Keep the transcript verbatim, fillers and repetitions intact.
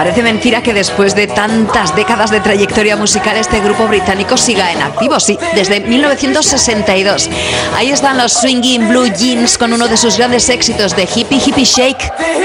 Parece mentira que después de tantas décadas de trayectoria musical este grupo británico siga en activo, sí, desde mil novecientos sesenta y dos. Ahí están los Swinging Blue Jeans con uno de sus grandes éxitos de Hippie Hippie Shake.